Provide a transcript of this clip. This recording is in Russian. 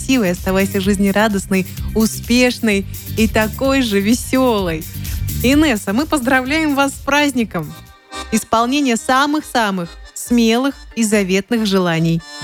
красивой, оставайся жизнерадостной, успешной и такой же веселой. Инесса, мы поздравляем вас с праздником! Исполнения самых-самых смелых и заветных желаний.